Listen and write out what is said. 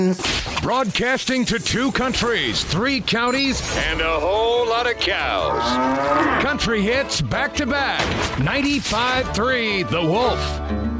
Broadcasting to 2 countries, 3 counties, and a whole lot of cows. Country hits back to back. 95.3 The Wolf.